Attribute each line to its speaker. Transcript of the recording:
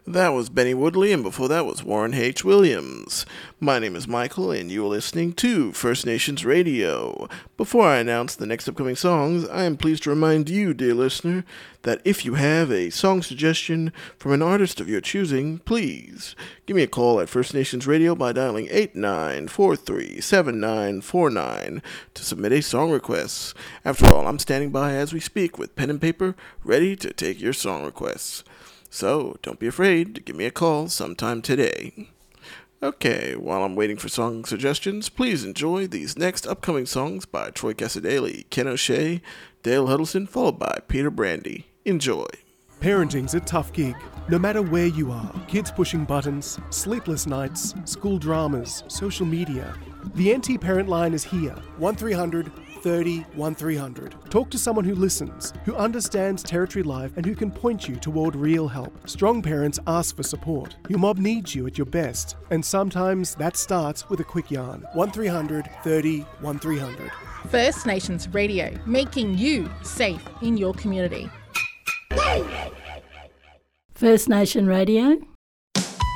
Speaker 1: That was Benny Woodley, and before that was Warren H. Williams. My name is Michael, and you are listening to First Nations Radio. Before I announce the next upcoming songs, I am pleased to remind you, dear listener, that if you have a song suggestion from an artist of your choosing, please give me a call at First Nations Radio by dialing 8943-7949 to submit a song request. After all, I'm standing by as we speak with pen and paper, ready to take your song requests. So, don't be afraid to give me a call sometime today. Okay, while I'm waiting for song suggestions, please enjoy these next upcoming songs by Troy Casadele, Ken O'Shea, Dale Huddleston, followed by Peter Brandy. Enjoy.
Speaker 2: Parenting's a tough gig. No matter where you are, kids pushing buttons, sleepless nights, school dramas, social media. The NT Parent Line is here. 1300 30 1300. Talk to someone who listens, who understands Territory life, and who can point you toward real help. Strong parents ask for support. Your mob needs you at your best, and sometimes that starts with a quick yarn. 1300 30 1300.
Speaker 3: First Nations Radio, making you safe in your community.
Speaker 4: First Nation Radio.